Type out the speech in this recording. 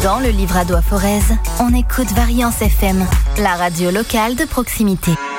Dans le Livradois Forez, on écoute Variance FM, la radio locale de proximité.